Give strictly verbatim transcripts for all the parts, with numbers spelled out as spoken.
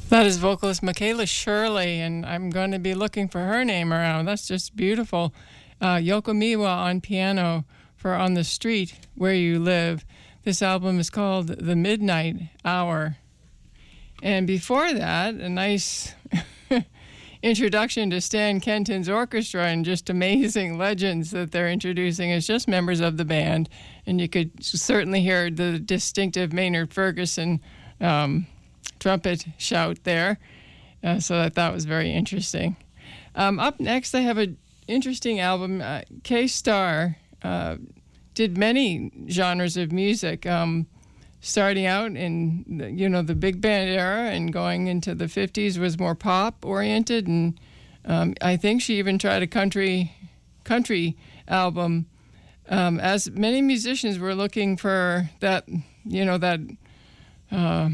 That is vocalist Michaela Shirley, and I'm going to be looking for her name around. That's just beautiful. Uh, Yoko Miwa on piano for On the Street Where You Live. This album is called The Midnight Hour. And before that, a nice introduction to Stan Kenton's orchestra and just amazing legends that they're introducing as just members of the band. And you could certainly hear the distinctive Maynard Ferguson um, trumpet shout there. Uh, so I thought was very interesting. Um, up next, I have an interesting album. Uh, K-Star uh, did many genres of music, um, starting out in the, you know the big band era and going into the fifties was more pop oriented, and um, I think she even tried a country country album. Um, as many musicians were looking for that, you know that. Uh,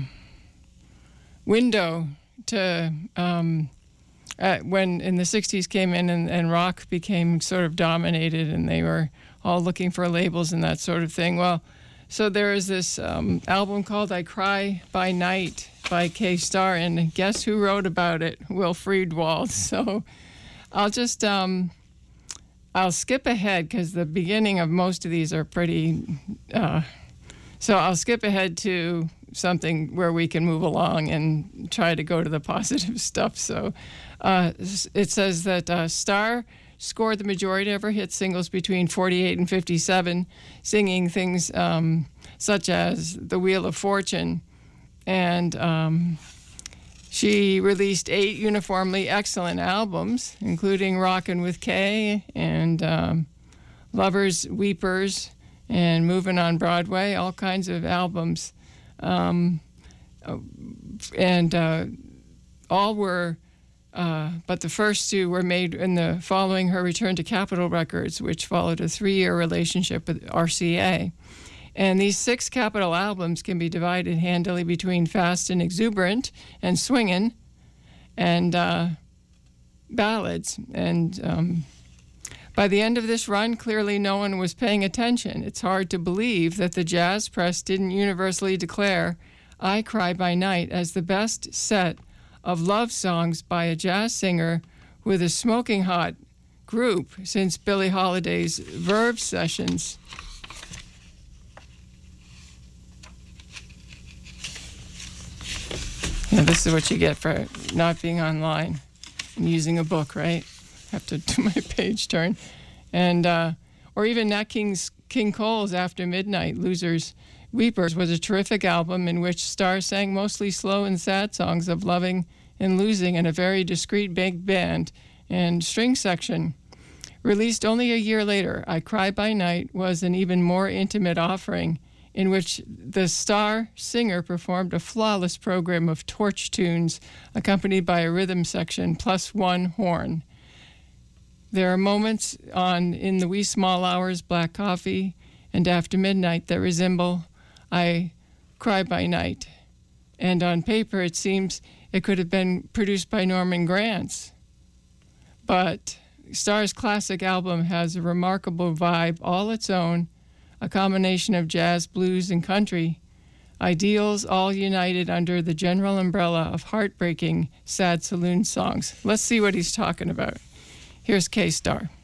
window to um, uh, when in the sixties came in and, and rock became sort of dominated and they were all looking for labels and that sort of thing. Well, so there is this um, album called I Cry by Night by K-Star, and guess who wrote about it? Will Friedwald. So I'll just um, I'll skip ahead because the beginning of most of these are pretty uh, so I'll skip ahead to something where we can move along and try to go to the positive stuff. So uh, it says that uh, Star scored the majority of her hit singles between forty-eight and fifty-seven, singing things um, such as The Wheel of Fortune. And um, she released eight uniformly excellent albums, including Rockin' with Kay and um, Lovers, Weepers, and Moving on Broadway, all kinds of albums. Um, and uh, all were, uh, but the first two were made in the following her return to Capitol Records, which followed a three-year relationship with R C A. And these six Capitol albums can be divided handily between fast and exuberant and swingin' and uh, ballads. And um, by the end of this run, clearly no one was paying attention. It's hard to believe that the jazz press didn't universally declare I Cry by Night as the best set of love songs by a jazz singer with a smoking hot group since Billie Holiday's Verve sessions. Yeah, this is what you get for not being online and using a book, right? Have to do my page turn. And uh, or even Nat King's King Cole's After Midnight, Losers, Weepers was a terrific album in which Star sang mostly slow and sad songs of loving and losing in a very discreet big band and string section. Released only a year later, I Cry by Night was an even more intimate offering in which the Star singer performed a flawless program of torch tunes accompanied by a rhythm section plus one horn. There are moments on In the Wee Small Hours, Black Coffee, and After Midnight that resemble I Cry by Night. And on paper, it seems it could have been produced by Norman Granz. But Star's classic album has a remarkable vibe all its own, a combination of jazz, blues, and country, ideals all united under the general umbrella of heartbreaking, sad saloon songs. Let's see what he's talking about. Here's K-Star.